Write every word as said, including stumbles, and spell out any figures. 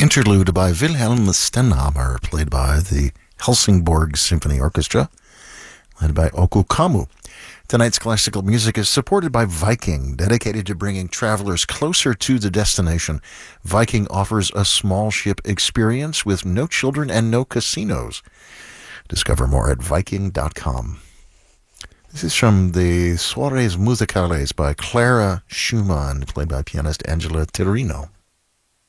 Interlude by Wilhelm Stenhammar, played by the Helsingborg Symphony Orchestra, led by Oku Kamu. Tonight's classical music is supported by Viking, dedicated to bringing travelers closer to the destination. Viking offers a small ship experience with no children and no casinos. Discover more at viking dot com. This is from the Soirées Musicales by Clara Schumann, played by pianist Angela Tirino.